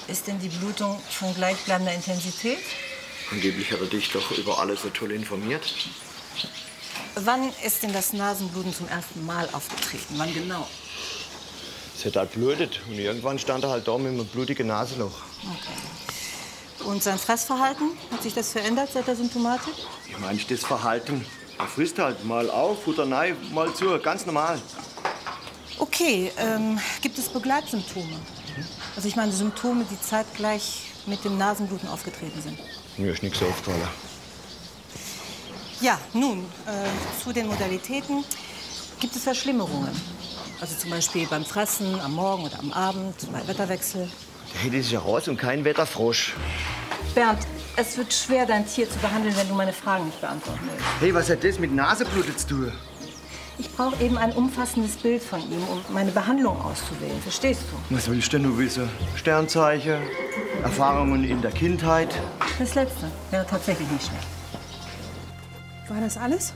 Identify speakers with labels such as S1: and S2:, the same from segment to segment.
S1: Ist denn die Blutung von gleichbleibender Intensität?
S2: Angeblich hat er dich doch über alles so toll informiert.
S1: Wann ist denn das Nasenbluten zum ersten Mal aufgetreten? Wann genau?
S2: Es hat halt blutet und irgendwann stand er halt da mit einem blutigen Nasenloch.
S1: Okay. Und sein Fressverhalten? Hat sich das verändert seit der Symptomatik?
S2: Ich meine, das Verhalten. Er frisst halt mal auf, Futter rein, mal zu, ganz normal.
S1: Okay, gibt es Begleitsymptome? Also ich meine Symptome, die zeitgleich mit dem Nasenbluten aufgetreten sind.
S2: Mir ist nichts aufgefallen.
S1: Ja, nun, zu den Modalitäten. Gibt es Verschlimmerungen? Also zum Beispiel beim Fressen, am Morgen oder am Abend, bei Wetterwechsel?
S2: Hey, das ist ja raus und kein Wetterfrosch.
S1: Bernd, es wird schwer, dein Tier zu behandeln, wenn du meine Fragen nicht beantworten willst.
S2: Hey, was hat das mit Nasenbluten zu tun?
S1: Ich brauche eben ein umfassendes Bild von ihm, um meine Behandlung auszuwählen. Verstehst du?
S2: Was willst denn du wissen? Sternzeichen, Erfahrungen in der Kindheit?
S1: Das Letzte wäre tatsächlich nicht schlecht.
S3: War das alles?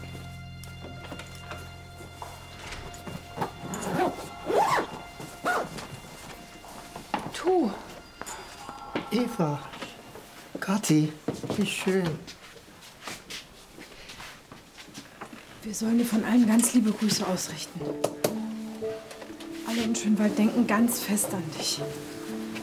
S3: Tu.
S4: Eva, Kathi, wie schön.
S3: Wir sollen dir von allen ganz liebe Grüße ausrichten. Alle in Schönwald denken ganz fest an dich.